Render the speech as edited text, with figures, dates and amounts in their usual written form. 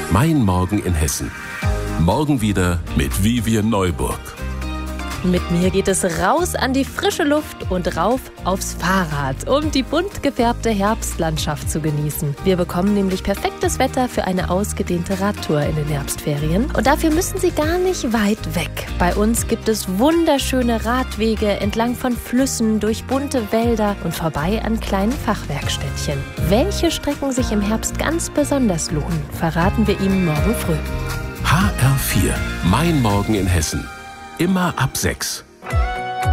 Mein Morgen in Hessen. Morgen wieder mit Vivian Neuburg. Mit mir geht es raus an die frische Luft und rauf aufs Fahrrad, um die bunt gefärbte Herbstlandschaft zu genießen. Wir bekommen nämlich perfektes Wetter für eine ausgedehnte Radtour in den Herbstferien. Und dafür müssen Sie gar nicht weit weg. Bei uns gibt es wunderschöne Radwege entlang von Flüssen, durch bunte Wälder und vorbei an kleinen Fachwerkstättchen. Welche Strecken sich im Herbst ganz besonders lohnen, verraten wir Ihnen morgen früh. HR4. Mein Morgen in Hessen. Immer ab 6.